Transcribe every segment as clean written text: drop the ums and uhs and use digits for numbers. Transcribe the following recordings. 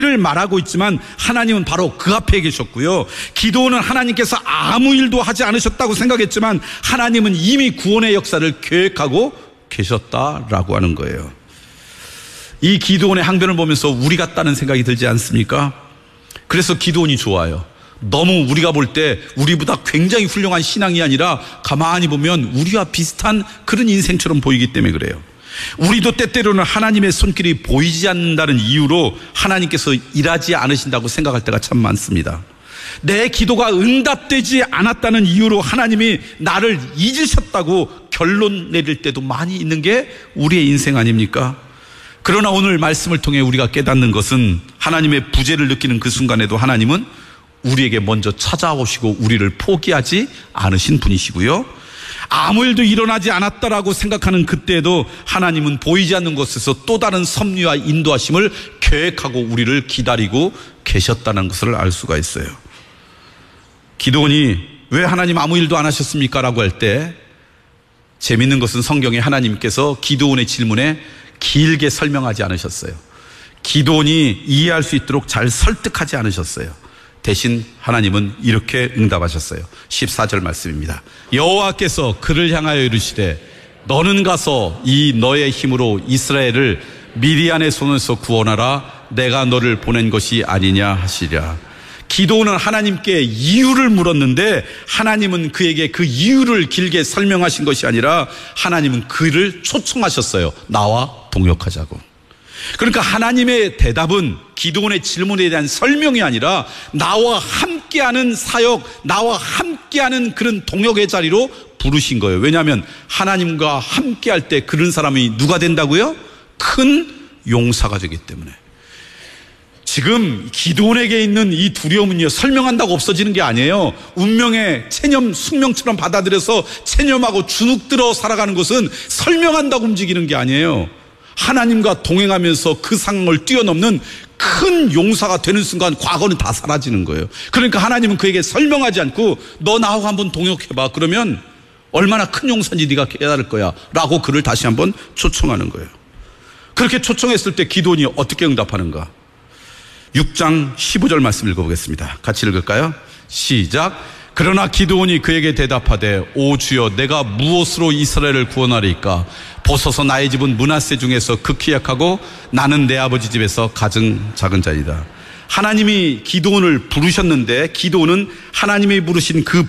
를 말하고 있지만 하나님은 바로 그 앞에 계셨고요. 기드온은 하나님께서 아무 일도 하지 않으셨다고 생각했지만 하나님은 이미 구원의 역사를 계획하고 계셨다라고 하는 거예요. 이 기드온의 항변을 보면서 우리 같다는 생각이 들지 않습니까? 그래서 기드온이 좋아요. 너무 우리가 볼 때 우리보다 굉장히 훌륭한 신앙이 아니라 가만히 보면 우리와 비슷한 그런 인생처럼 보이기 때문에 그래요. 우리도 때때로는 하나님의 손길이 보이지 않는다는 이유로 하나님께서 일하지 않으신다고 생각할 때가 참 많습니다. 내 기도가 응답되지 않았다는 이유로 하나님이 나를 잊으셨다고 결론 내릴 때도 많이 있는 게 우리의 인생 아닙니까? 그러나 오늘 말씀을 통해 우리가 깨닫는 것은 하나님의 부재를 느끼는 그 순간에도 하나님은 우리에게 먼저 찾아오시고 우리를 포기하지 않으신 분이시고요. 아무 일도 일어나지 않았다라고 생각하는 그때에도 하나님은 보이지 않는 곳에서 또 다른 섭리와 인도하심을 계획하고 우리를 기다리고 계셨다는 것을 알 수가 있어요. 기드온이 왜 하나님 아무 일도 안 하셨습니까? 라고 할 때 재밌는 것은 성경에 하나님께서 기드온의 질문에 길게 설명하지 않으셨어요. 기드온이 이해할 수 있도록 잘 설득하지 않으셨어요. 대신 하나님은 이렇게 응답하셨어요. 14절 말씀입니다. 여호와께서 그를 향하여 이르시되 너는 가서 이 너의 힘으로 이스라엘을 미디안의 손에서 구원하라. 내가 너를 보낸 것이 아니냐 하시랴. 기드온은 하나님께 이유를 물었는데 하나님은 그에게 그 이유를 길게 설명하신 것이 아니라 하나님은 그를 초청하셨어요. 나와 동역하자고. 그러니까 하나님의 대답은 기드온의 질문에 대한 설명이 아니라 나와 함께하는 사역, 나와 함께하는 그런 동역의 자리로 부르신 거예요. 왜냐하면 하나님과 함께할 때 그런 사람이 누가 된다고요? 큰 용사가 되기 때문에. 지금 기드온에게 있는 이 두려움은요, 설명한다고 없어지는 게 아니에요. 운명의 체념, 숙명처럼 받아들여서 체념하고 주눅들어 살아가는 것은 설명한다고 움직이는 게 아니에요. 하나님과 동행하면서 그 상황을 뛰어넘는 큰 용사가 되는 순간 과거는 다 사라지는 거예요. 그러니까 하나님은 그에게 설명하지 않고 너 나하고 한번 동역해봐. 그러면 얼마나 큰 용사인지 네가 깨달을 거야 라고 그를 다시 한번 초청하는 거예요. 그렇게 초청했을 때 기드온이 어떻게 응답하는가? 6장 15절 말씀 읽어보겠습니다. 같이 읽을까요? 시작. 그러나 기드온이 그에게 대답하되 오 주여 내가 무엇으로 이스라엘을 구원하리까? 보소서 나의 집은 므낫세 중에서 극히 약하고 나는 내 아버지 집에서 가장 작은 자이다. 하나님이 기드온을 부르셨는데 기드온은 하나님이 부르신 그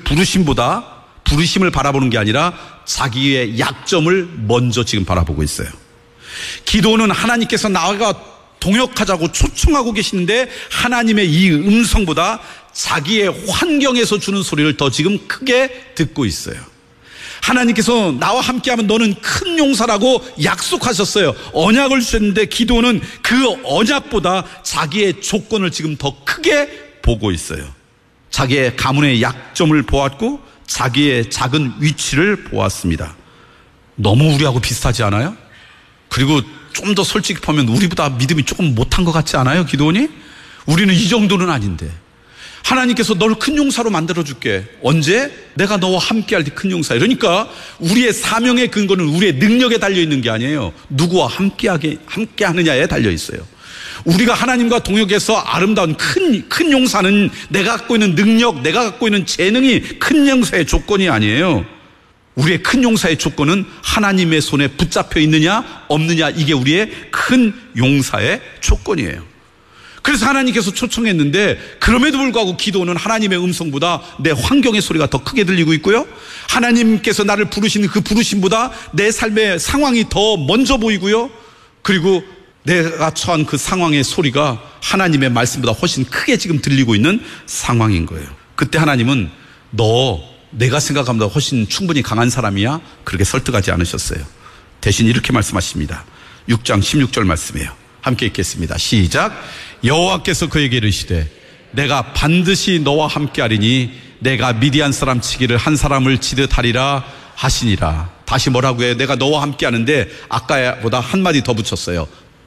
부르심을 바라보는 게 아니라 자기의 약점을 먼저 지금 바라보고 있어요. 기드온은 하나님께서 나와 동역하자고 초청하고 계시는데 하나님의 이 음성보다 자기의 환경에서 주는 소리를 더 지금 크게 듣고 있어요. 하나님께서 나와 함께하면 너는 큰 용사라고 약속하셨어요. 언약을 주셨는데 기드온은 그 언약보다 자기의 조건을 지금 더 크게 보고 있어요. 자기의 가문의 약점을 보았고 자기의 작은 위치를 보았습니다. 너무 우리하고 비슷하지 않아요? 그리고 좀 더 솔직히 보면 우리보다 믿음이 조금 못한 것 같지 않아요? 기드온이? 우리는 이 정도는 아닌데 하나님께서 너를 큰 용사로 만들어줄게. 언제? 내가 너와 함께할 때 큰 용사. 그러니까 우리의 사명의 근거는 우리의 능력에 달려있는 게 아니에요. 누구와 함께하느냐에 달려있어요. 우리가 하나님과 동역해서 아름다운 큰 용사는 내가 갖고 있는 능력, 내가 갖고 있는 재능이 큰 용사의 조건이 아니에요. 우리의 큰 용사의 조건은 하나님의 손에 붙잡혀 있느냐 없느냐, 이게 우리의 큰 용사의 조건이에요. 그래서 하나님께서 초청했는데 그럼에도 불구하고 기도는 하나님의 음성보다 내 환경의 소리가 더 크게 들리고 있고요, 하나님께서 나를 부르시는 그 부르심보다 내 삶의 상황이 더 먼저 보이고요, 그리고 내가 처한 그 상황의 소리가 하나님의 말씀보다 훨씬 크게 지금 들리고 있는 상황인 거예요. 그때 하나님은 너 내가 생각하는 것보다 훨씬 충분히 강한 사람이야, 그렇게 설득하지 않으셨어요. 대신 이렇게 말씀하십니다. 6장 16절 말씀이에요. 함께 읽겠습니다. 시작. 여호와께서 그에게 이르시되 내가 반드시 너와 함께하리니 내가 미디안 사람 치기를 한 사람을 치듯 하리라 하시니라. 다시 뭐라고 해요? 내가 너와 함께하는데 아까보다 한마디 더 붙였어요.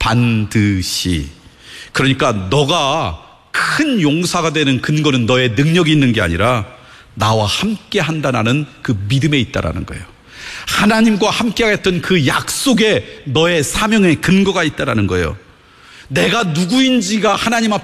반드시. 그러니까 너가 큰 용사가 되는 근거는 너의 능력이 있는 게 아니라 나와 함께 한다는 그 믿음에 있다라는 거예요. 하나님과 함께 했던 그 약속에 너의 사명의 근거가 있다라는 거예요. 내가 누구인지가 하나님 앞에